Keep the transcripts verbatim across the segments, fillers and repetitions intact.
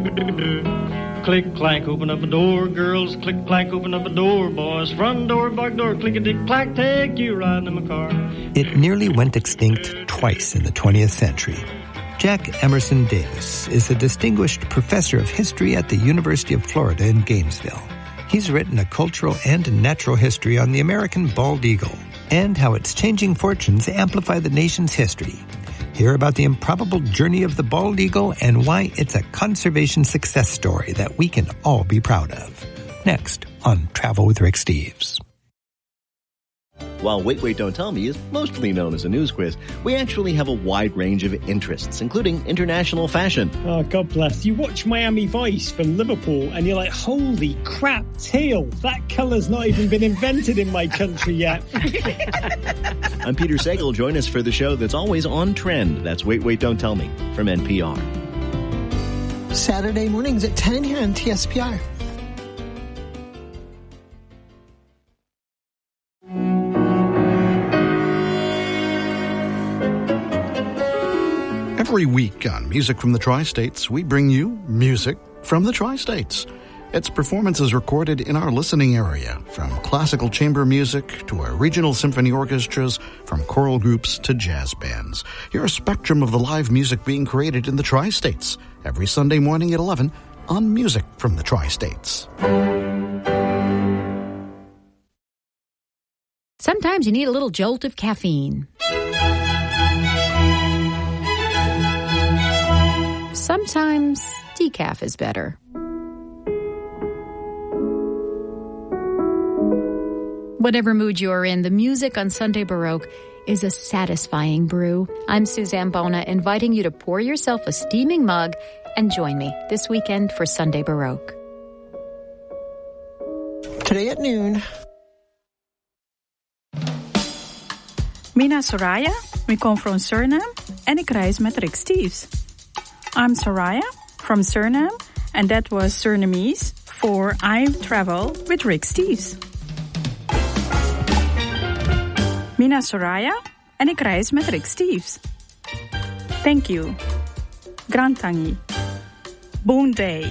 Click, clack, open up a door, girls. Click, clack, open up a door, boys. Front door, back door, clickety-clack, take you riding in my car. It nearly went extinct twice in the twentieth century. Jack Emerson Davis is a distinguished professor of history at the University of Florida in Gainesville. He's written a cultural and natural history on the American bald eagle and how its changing fortunes amplify the nation's history. Hear about the improbable journey of the bald eagle and why it's a conservation success story that we can all be proud of. Next on Travel with Rick Steves. While Wait, Wait, Don't Tell Me is mostly known as a news quiz, we actually have a wide range of interests, including international fashion. Oh, God bless. You watch Miami Vice from Liverpool and you're like, holy crap, teal. That colour's not even been invented in my country yet. I'm Peter Sagal. Join us for the show that's always on trend. That's Wait, Wait, Don't Tell Me from N P R. Saturday mornings at ten here on T S P R. Every week on Music from the Tri-States, we bring you music from the Tri-States. It's performances recorded in our listening area, from classical chamber music to our regional symphony orchestras, from choral groups to jazz bands. Hear a spectrum of the live music being created in the Tri-States every Sunday morning at eleven on Music from the Tri-States. Sometimes you need a little jolt of caffeine. Sometimes decaf is better. Whatever mood you're in, the music on Sunday Baroque is a satisfying brew. I'm Suzanne Bona, inviting you to pour yourself a steaming mug and join me this weekend for Sunday Baroque. Today at noon. Mina Soraya, we come from Suriname en ik reis met Rick Steves. I'm Soraya from Suriname, and that was Surinamese for I Travel with Rick Steves. Mina Soraya en ik reis met Rick Steves. Thank you. Grantangi. Bon day.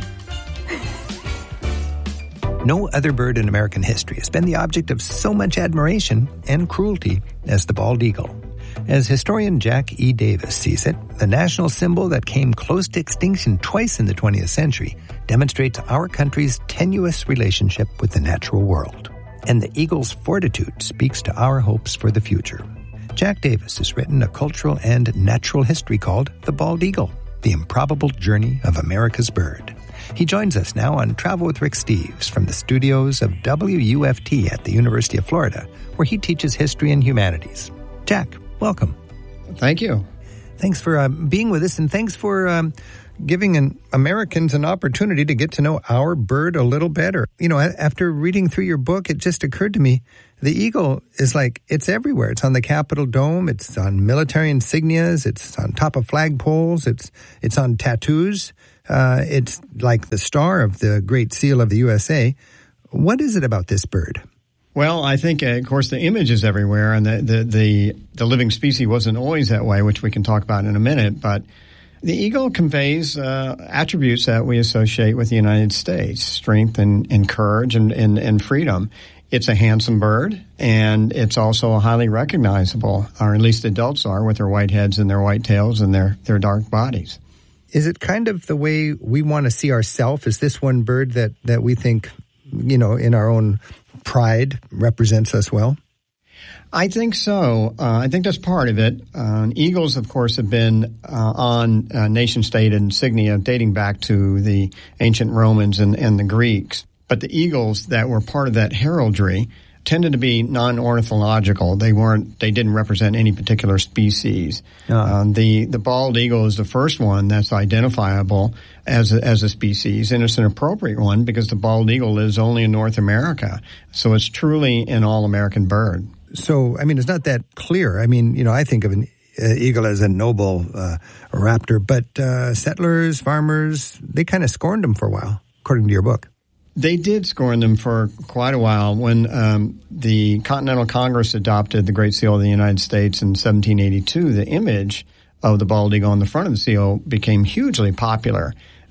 No other bird in American history has been the object of so much admiration and cruelty as the bald eagle. As historian Jack E. Davis sees it, the national symbol that came close to extinction twice in the twentieth century demonstrates our country's tenuous relationship with the natural world. And the eagle's fortitude speaks to our hopes for the future. Jack Davis has written a cultural and natural history called The Bald Eagle, The Improbable Journey of America's Bird. He joins us now on Travel with Rick Steves from the studios of W U F T at the University of Florida, where he teaches history and humanities. Jack, welcome. Thank you. Thanks for uh, being with us, and thanks for um, giving an, Americans an opportunity to get to know our bird a little better. You know, after reading through your book, it just occurred to me, the eagle is like, it's everywhere. It's on the Capitol Dome. It's on military insignias. It's on top of flagpoles. It's it's on tattoos. Uh, it's like the star of the Great Seal of the U S A. What is it about this bird? Well, I think, uh, of course, the image is everywhere, and the, the, the, the living species wasn't always that way, which we can talk about in a minute. But the eagle conveys uh, attributes that we associate with the United States, strength and, and courage and, and, and freedom. It's a handsome bird, and it's also highly recognizable, or at least adults are, with their white heads and their white tails and their, their dark bodies. Is it kind of the way we want to see ourselves? Is this one bird that, that we think, you know, in our own pride represents us well? I think so. Uh, I think that's part of it. Uh, eagles, of course, have been uh, on uh, nation-state insignia dating back to the ancient Romans and, and the Greeks. But the eagles that were part of that heraldry tended to be non-ornithological. They weren't. They didn't represent any particular species. Uh. Um, the the bald eagle is the first one that's identifiable as a, as a species, and it's an appropriate one because the bald eagle lives only in North America. So it's truly an all-American bird. So, I mean, it's not that clear. I mean, you know, I think of an uh, eagle as a noble uh, raptor, but uh, settlers, farmers, they kind of scorned them for a while, according to your book. They did scorn them for quite a while. When um, the Continental Congress adopted the Great Seal of the United States in seventeen eighty-two, the image of the bald eagle on the front of the seal became hugely popular.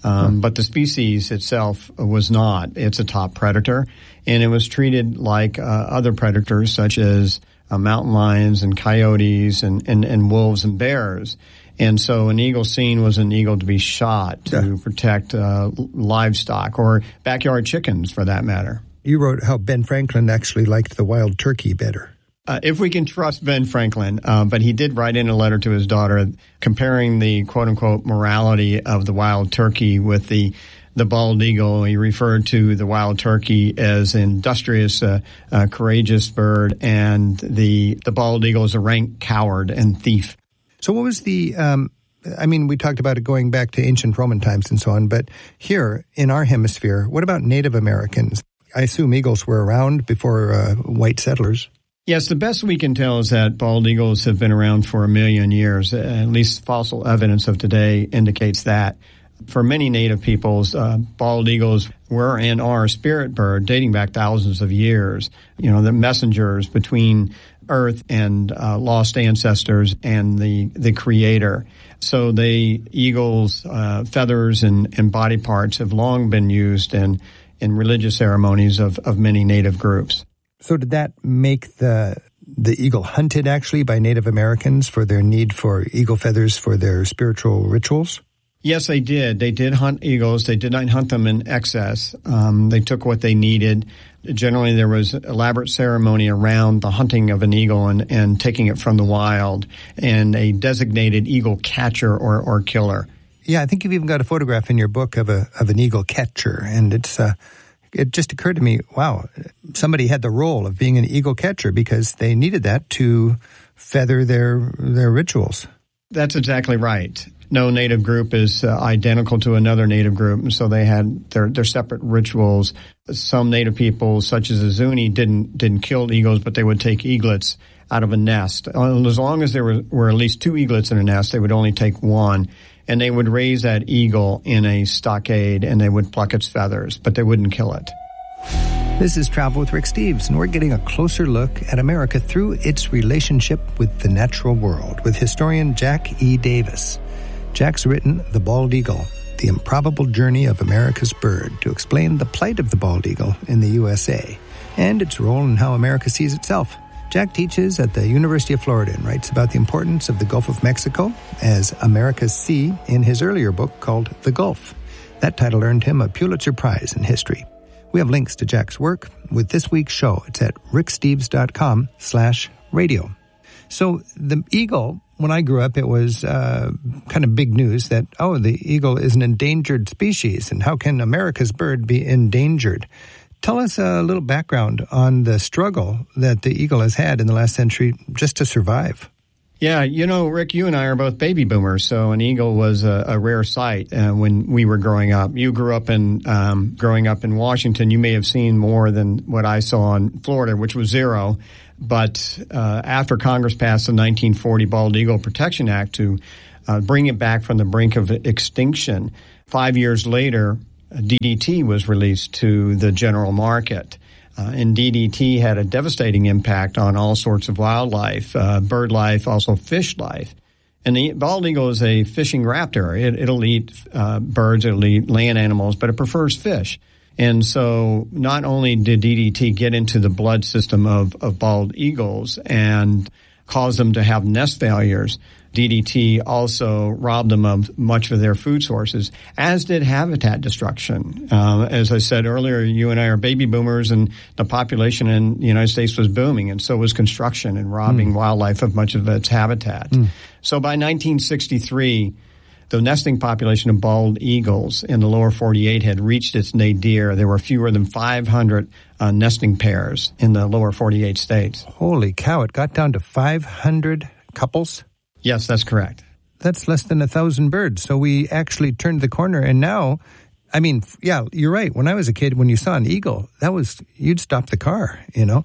Um, but the species itself was not. It's a top predator, and it was treated like uh, other predators such as uh, mountain lions and coyotes and, and, and wolves and bears. And so an eagle seen was an eagle to be shot to yeah. protect uh, livestock or backyard chickens, for that matter. You wrote how Ben Franklin actually liked the wild turkey better. Uh, if we can trust Ben Franklin, uh, but he did write in a letter to his daughter comparing the quote-unquote morality of the wild turkey with the the bald eagle. He referred to the wild turkey as an industrious, uh, uh, courageous bird, and the, the bald eagle as a rank coward and thief. So what was the, um, I mean, we talked about it going back to ancient Roman times and so on, but here in our hemisphere, what about Native Americans? I assume eagles were around before uh, white settlers. Yes, the best we can tell is that bald eagles have been around for a million years. At least fossil evidence of today indicates that. For many native peoples, uh, bald eagles were and are a spirit bird dating back thousands of years. You know, the messengers between Earth and uh, lost ancestors and the, the Creator. So the eagle's uh, feathers and, and body parts have long been used in, in religious ceremonies of, of many native groups. So did that make the the eagle hunted actually by Native Americans for their need for eagle feathers for their spiritual rituals? Yes, they did. They did hunt eagles. They did not hunt them in excess. Um, they took what they needed. Generally, there was elaborate ceremony around the hunting of an eagle and, and taking it from the wild, and a designated eagle catcher or, or killer. Yeah, I think you've even got a photograph in your book of a of an eagle catcher, and it's uh, it just occurred to me, wow, somebody had the role of being an eagle catcher because they needed that to feather their their rituals. That's exactly right. No native group is uh, identical to another native group, and so they had their their separate rituals. Some native people, such as the Zuni, didn't didn't kill eagles, but they would take eaglets out of a nest. As long as there were, were at least two eaglets in a nest, they would only take one, and they would raise that eagle in a stockade, and they would pluck its feathers, but they wouldn't kill it. This is Travel with Rick Steves, and we're getting a closer look at America through its relationship with the natural world with historian Jack E. Davis. Jack's written The Bald Eagle, The Improbable Journey of America's Bird, to explain the plight of the bald eagle in the U S A and its role in how America sees itself. Jack teaches at the University of Florida and writes about the importance of the Gulf of Mexico as America's sea in his earlier book called The Gulf. That title earned him a Pulitzer Prize in history. We have links to Jack's work with this week's show. It's at ricksteves.com slash radio. So the eagle, when I grew up, it was uh, kind of big news that, oh, the eagle is an endangered species, and how can America's bird be endangered? Tell us a little background on the struggle that the eagle has had in the last century just to survive. Yeah, you know, Rick, you and I are both baby boomers, so an eagle was a, a rare sight uh, when we were growing up. You grew up in, um, growing up in Washington, you may have seen more than what I saw in Florida, which was zero. But uh, after Congress passed the nineteen forty Bald Eagle Protection Act to uh, bring it back from the brink of extinction, five years later, D D T was released to the general market. Uh, and D D T had a devastating impact on all sorts of wildlife, uh, bird life, also fish life. And the bald eagle is a fishing raptor. It, it'll eat uh, birds, it'll eat land animals, but it prefers fish. And so not only did D D T get into the blood system of, of bald eagles and cause them to have nest failures, D D T also robbed them of much of their food sources, as did habitat destruction. Uh, as I said earlier, you and I are baby boomers, and the population in the United States was booming, and so was construction and robbing mm. wildlife of much of its habitat. Mm. So by nineteen sixty-three, the nesting population of bald eagles in the lower forty-eight had reached its nadir. There were fewer than five hundred uh, nesting pairs in the lower forty-eight states. Holy cow, it got down to five hundred couples? Yes, that's correct. That's less than a thousand birds. So we actually turned the corner, and now, I mean, yeah, you're right. When I was a kid, when you saw an eagle, that was, you'd stop the car, you know.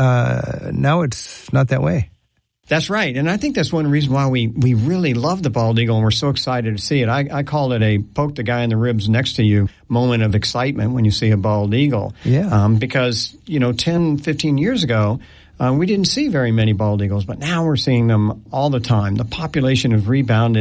Uh, now it's not that way. That's right. And I think that's one reason why we, we really love the bald eagle and we're so excited to see it. I, I call it a poke the guy in the ribs next to you moment of excitement when you see a bald eagle. Yeah. Um, because, you know, ten, fifteen years ago, uh, we didn't see very many bald eagles, but now we're seeing them all the time. The population has rebounded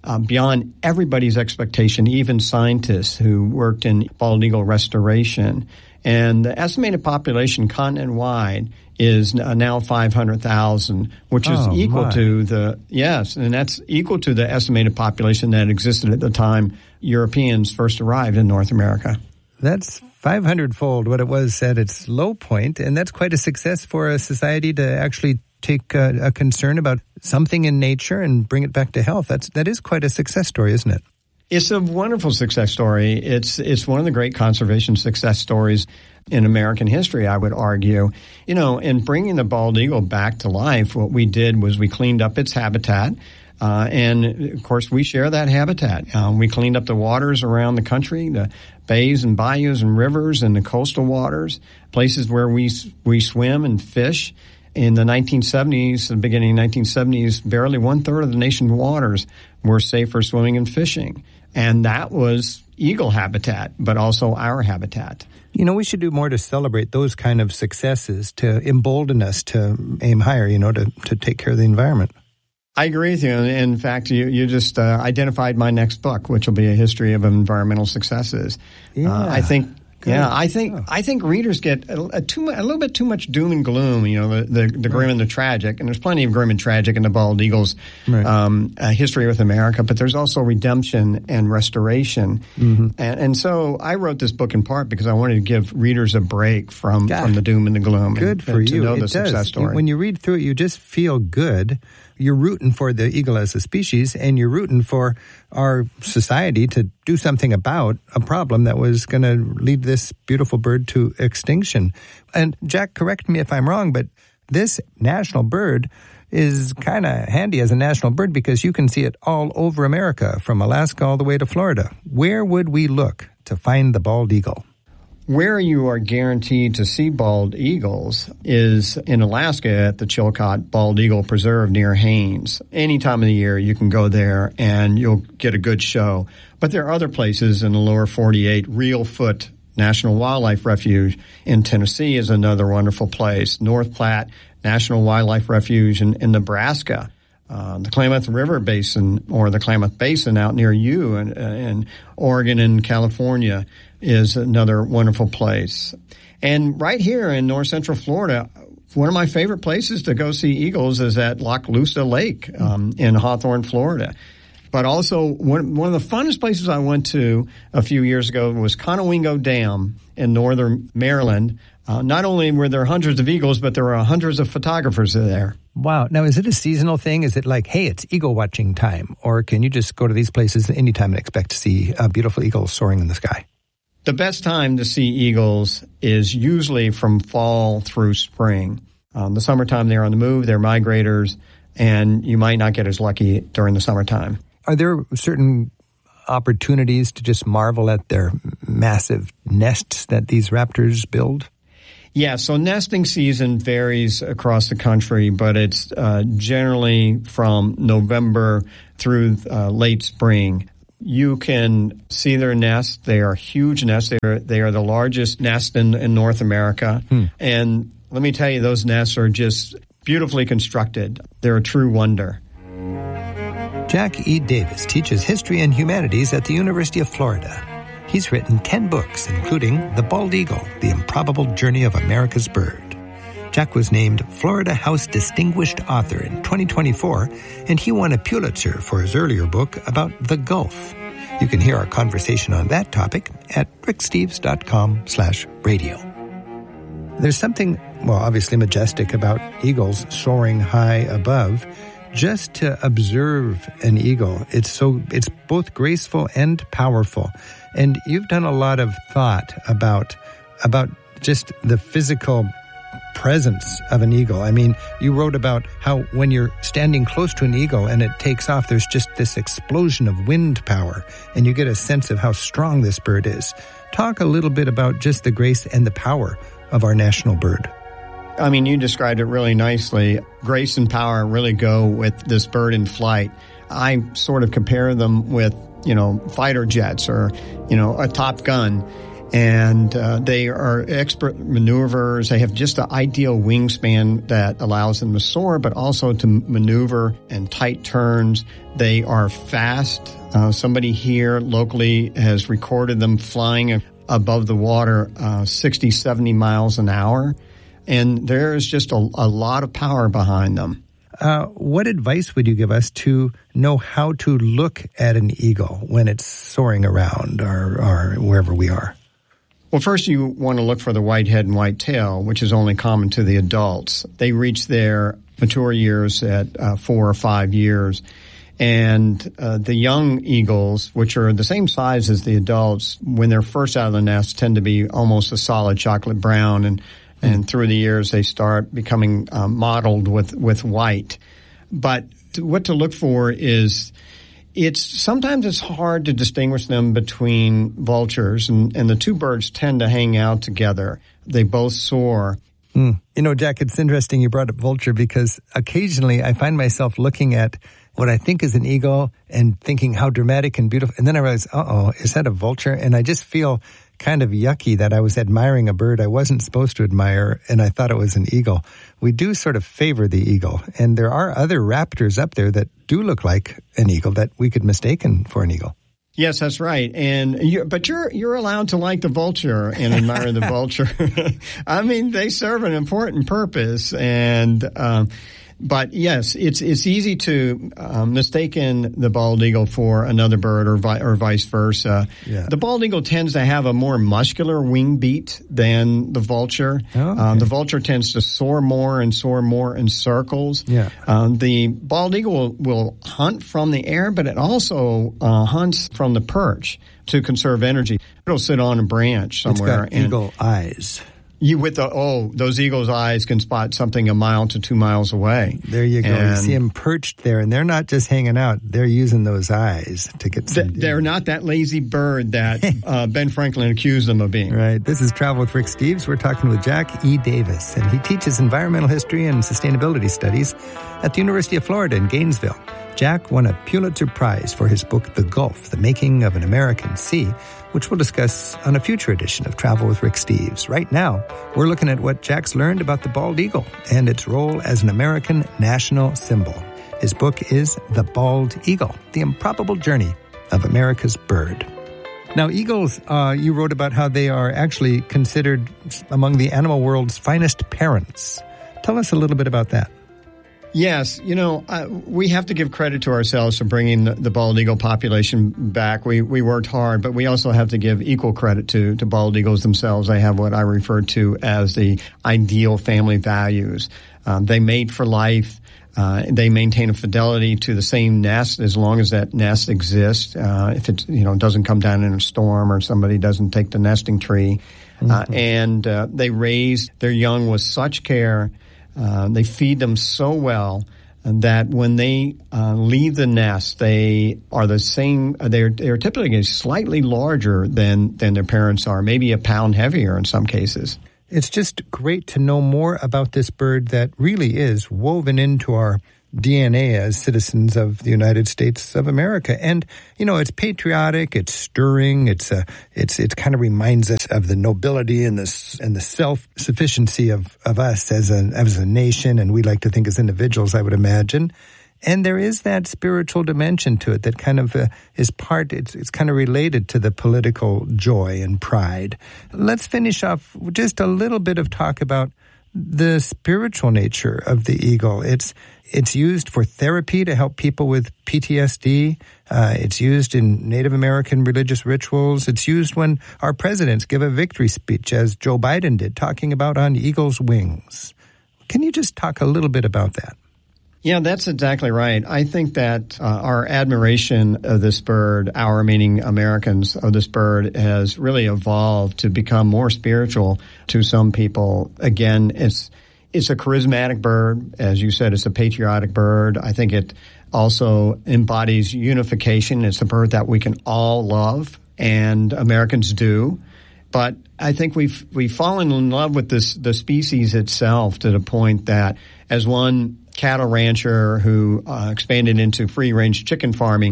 uh, beyond everybody's expectation, even scientists who worked in bald eagle restoration. And the estimated population continent-wide is now five hundred thousand, which is oh, equal my. to the, yes, and that's equal to the estimated population that existed at the time Europeans first arrived in North America. That's five hundred fold what it was at its low point, and that's quite a success for a society to actually take a, a concern about something in nature and bring it back to health. That's, that is quite a success story, isn't it? It's a wonderful success story. It's it's one of the great conservation success stories in American history, I would argue. You know, in bringing the bald eagle back to life, what we did was we cleaned up its habitat. Uh, and, of course, we share that habitat. Um, we cleaned up the waters around the country, the bays and bayous and rivers and the coastal waters, places where we we swim and fish. In the nineteen seventies, the beginning of the nineteen seventies, barely one-third of the nation's waters were safe for swimming and fishing. And that was eagle habitat, but also our habitat. You know, we should do more to celebrate those kind of successes, to embolden us to aim higher, you know, to, to take care of the environment. I agree with you. In fact, you, you just uh, identified my next book, which will be a history of environmental successes. Yeah. Uh, I think Good. Yeah, I think oh. I think readers get a, a, too, a little bit too much doom and gloom. You know, the the, the grim and the tragic, and there's plenty of grim and tragic in the bald eagle's right. um, uh, history with America. But there's also redemption and restoration, mm-hmm. and, and so I wrote this book in part because I wanted to give readers a break from, God. from the doom and the gloom. Good and, for and you. To know it the does. success story. When you read through it, you just feel good. You're rooting for the eagle as a species, and you're rooting for our society to do something about a problem that was going to lead this beautiful bird to extinction. And Jack, correct me if I'm wrong, but this national bird is kind of handy as a national bird because you can see it all over America, from Alaska all the way to Florida. Where would we look to find the bald eagle? Where you are guaranteed to see bald eagles is in Alaska at the Chilcot Bald Eagle Preserve near Haines. Any time of the year you can go there and you'll get a good show. But there are other places in the lower forty-eight. Reelfoot National Wildlife Refuge in Tennessee is another wonderful place. North Platte National Wildlife Refuge in, in Nebraska. Uh, the Klamath River Basin, or the Klamath Basin out near you in, in Oregon and California, is another wonderful place. And right here in north central Florida, one of my favorite places to go see eagles is at Loch Lusa Lake um, in Hawthorne, Florida. But also, one, one of the funnest places I went to a few years ago was Conowingo Dam in northern Maryland. Uh, not only were there hundreds of eagles, but there were hundreds of photographers there. Wow. Now, is it a seasonal thing? Is it like, hey, it's eagle watching time? Or can you just go to these places anytime and expect to see a beautiful eagle soaring in the sky? The best time to see eagles is usually from fall through spring. Um, the summertime, they're on the move, they're migrators, and you might not get as lucky during the summertime. Are there certain opportunities to just marvel at their massive nests that these raptors build? Yeah, so nesting season varies across the country, but it's uh, generally from November through uh, late spring. You can see their nests. They are huge nests. They are, they are the largest nest in, in North America. Hmm. And let me tell you, those nests are just beautifully constructed. They're a true wonder. Jack E. Davis teaches history and humanities at the University of Florida. He's written ten books, including The Bald Eagle, The Improbable Journey of America's Bird. Jack was named Florida House Distinguished Author in twenty twenty-four, and he won a Pulitzer for his earlier book about the Gulf. You can hear our conversation on that topic at ricksteves.com slash radio. There's something, well, obviously majestic about eagles soaring high above. Just to observe an eagle, it's so it's both graceful and powerful. And you've done a lot of thought about about just the physical presence of an eagle. I mean, you wrote about how when you're standing close to an eagle and it takes off, there's just this explosion of wind power, and you get a sense of how strong this bird is. Talk a little bit about just the grace and the power of our national bird. I mean, you described it really nicely. Grace and power really go with this bird in flight. I sort of compare them with, you know, fighter jets or, you know, a Top Gun. And uh, they are expert maneuvers. They have just the ideal wingspan that allows them to soar, but also to maneuver in tight turns. They are fast. Uh, somebody here locally has recorded them flying above the water uh, sixty, seventy miles an hour. And there is just a, a lot of power behind them. Uh, what advice would you give us to know how to look at an eagle when it's soaring around or, or wherever we are? Well, first you want to look for the white head and white tail, which is only common to the adults. They reach their mature years at uh, four or five years. And uh, the young eagles, which are the same size as the adults, when they're first out of the nest, tend to be almost a solid chocolate brown. And, and through the years, they start becoming uh, mottled with, with white. But what to look for is... It's sometimes it's hard to distinguish them between vultures, and, and the two birds tend to hang out together. They both soar. Mm. You know, Jack, it's interesting you brought up vulture because occasionally I find myself looking at what I think is an eagle and thinking how dramatic and beautiful. And then I realize, uh-oh, is that a vulture? And I just feel kind of yucky that I was admiring a bird I wasn't supposed to admire, and I thought it was an eagle. We do sort of favor the eagle, and there are other raptors up there that do look like an eagle that we could mistaken for an eagle. Yes, that's right. And you, but you're you're allowed to like the vulture and admire the vulture. I mean, they serve an important purpose, and um, but yes, it's it's easy to um, mistaken the bald eagle for another bird, or vi- or vice versa. Yeah. The bald eagle tends to have a more muscular wing beat than the vulture. Oh, okay. um, the vulture tends to soar more and soar more in circles. Yeah. Um, the bald eagle will, will hunt from the air, but it also uh, hunts from the perch to conserve energy. It'll sit on a branch somewhere. It's got eagle and, eyes. You with the oh, those eagle's eyes can spot something a mile to two miles away. There you go. And you see them perched there, and they're not just hanging out; they're using those eyes to get some. Th- they're not that lazy bird that uh, Ben Franklin accused them of being. Right. This is Travel with Rick Steves. We're talking with Jack E. Davis, and he teaches environmental history and sustainability studies at the University of Florida in Gainesville. Jack won a Pulitzer Prize for his book, The Gulf, The Making of an American Sea, which we'll discuss on a future edition of Travel with Rick Steves. Right now, we're looking at what Jack's learned about the bald eagle and its role as an American national symbol. His book is The Bald Eagle, The Improbable Journey of America's Bird. Now, eagles, uh, you wrote about how they are actually considered among the animal world's finest parents. Tell us a little bit about that. Yes, you know, uh, we have to give credit to ourselves for bringing the, the bald eagle population back. We we worked hard, but we also have to give equal credit to, to bald eagles themselves. They have what I refer to as the ideal family values. Um, they mate for life. Uh, they maintain a fidelity to the same nest as long as that nest exists. Uh, if it you know doesn't come down in a storm or somebody doesn't take the nesting tree, mm-hmm. uh, and uh, they raise their young with such care. Uh, they feed them so well that when they uh, leave the nest, they are the same. They're they're typically slightly larger than than their parents are, maybe a pound heavier in some cases. It's just great to know more about this bird that really is woven into our D N A as citizens of the United States of America. And, you know, it's patriotic, it's stirring, it's uh, it's it kind of reminds us of the nobility and the, and the self-sufficiency of, of us as a, as a nation, and we like to think as individuals, I would imagine. And there is that spiritual dimension to it that kind of uh, is part, it's, it's kind of related to the political joy and pride. Let's finish off with just a little bit of talk about the spiritual nature of the eagle. It's it's used for therapy to help people with P T S D. Uh, it's used in Native American religious rituals. It's used when our presidents give a victory speech, as Joe Biden did, talking about on eagle's wings. Can you just talk a little bit about that? Yeah, that's exactly right. I think that uh, our admiration of this bird, our meaning Americans of this bird, has really evolved to become more spiritual to some people. Again, it's it's a charismatic bird. As you said, it's a patriotic bird. I think it also embodies unification. It's a bird that we can all love, and Americans do. But I think we've we've fallen in love with this the species itself to the point that, as one cattle rancher who uh, expanded into free-range chicken farming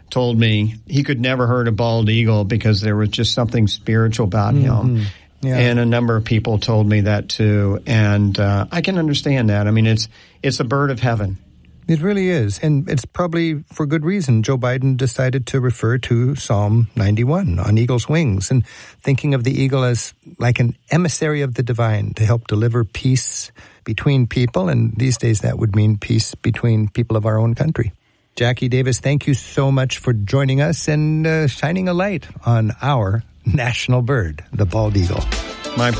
told me he could never hurt a bald eagle because there was just something spiritual about Mm-hmm. him. Yeah. And a number of people told me that too. And uh, I can understand that. I mean, it's it's a bird of heaven. It really is. And it's probably for good reason. Joe Biden decided to refer to Psalm ninety-one on eagle's wings and thinking of the eagle as like an emissary of the divine to help deliver peace between people. And these days that would mean peace between people of our own country. Jackie Davis, thank you so much for joining us and uh, shining a light on our national bird, the bald eagle.